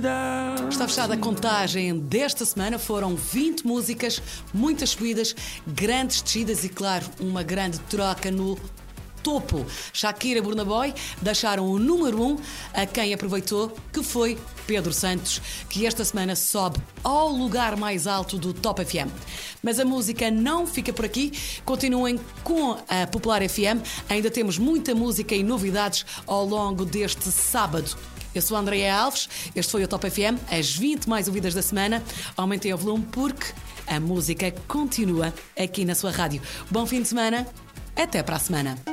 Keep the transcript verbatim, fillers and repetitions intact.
Está fechada a contagem desta semana. Foram vinte músicas, muitas subidas, grandes descidas e, claro, uma grande troca no topo. Shakira e Burna Boy deixaram o número um a quem aproveitou, que foi Pedro Santos, que esta semana sobe ao lugar mais alto do Top F M. Mas a música não fica por aqui. Continuem com a Popular F M. Ainda temos muita música e novidades ao longo deste sábado. Eu sou a Andreia Alves, este foi o Top F M, as vinte mais ouvidas da semana. Aumentem o volume porque a música continua aqui na sua rádio. Bom fim de semana, até para a semana.